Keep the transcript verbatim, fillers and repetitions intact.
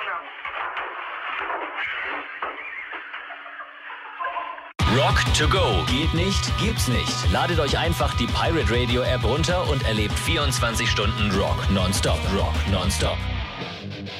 Rock to go. Geht nicht, gibt's nicht. Ladet euch einfach die Pirate Radio App runter und erlebt vierundzwanzig Stunden Rock nonstop. Rock nonstop.